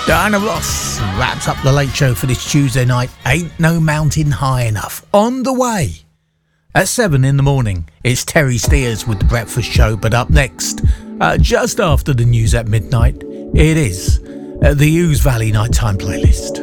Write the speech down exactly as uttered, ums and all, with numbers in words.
Diana Ross wraps up the late show for this Tuesday night. Ain't no mountain high enough. On the way. At seven in the morning, it's Terry Steers with The Breakfast Show. But up next, uh, just after the news at midnight, it is uh, the Ouse Valley Nighttime Playlist.